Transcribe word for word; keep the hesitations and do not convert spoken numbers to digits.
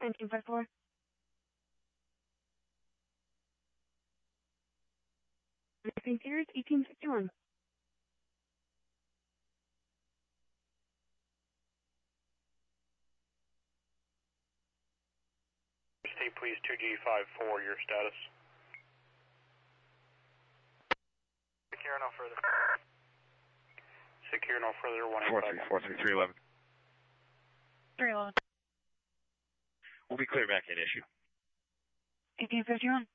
nineteen fifty-four. Anything serious? eighteen fifty-one. State Police two G five four, your status. Secure no further. Secure no further, one eight four five. three four three three eleven. three eleven. We'll be clear back in issue. eighteen fifty-one.